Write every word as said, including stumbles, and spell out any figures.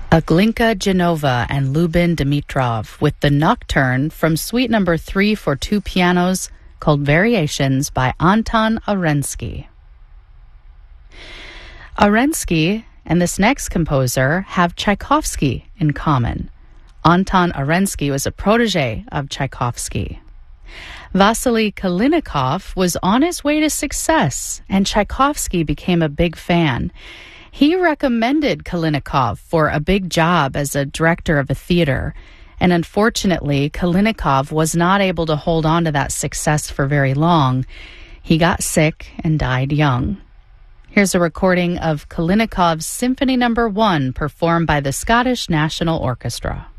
Glinka Genova and Lubin Dimitrov with the Nocturne from Suite Number Three for two pianos called Variations by Anton Arensky. Arensky and this next composer have Tchaikovsky in common. Anton Arensky was a protege of Tchaikovsky. Vasily Kalinikov was on his way to success, and Tchaikovsky became a big fan. He recommended Kalinikov for a big job as a director of a theater, and unfortunately, Kalinikov was not able to hold on to that success for very long. He got sick and died young. Here's a recording of Kalinikov's Symphony Number One performed by the Scottish National Orchestra.